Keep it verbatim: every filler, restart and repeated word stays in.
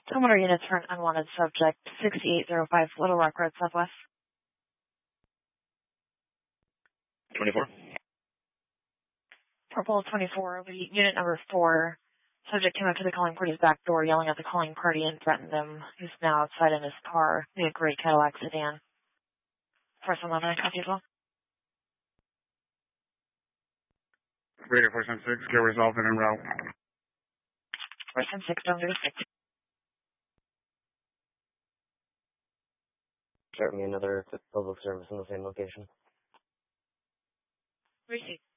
Homeowner units for an unwanted subject, sixty-eight oh five Little Rock Road, Southwest. twenty-four. Purple twenty-four, unit number four. Subject came up to the calling party's back door, yelling at the calling party and threatened them. He's now outside in his car, in a gray Cadillac sedan. First one, I copy as well. Radio four seven six, get resolved and en route. four seven six, don't do six. Start me another public service in the same location. Receive.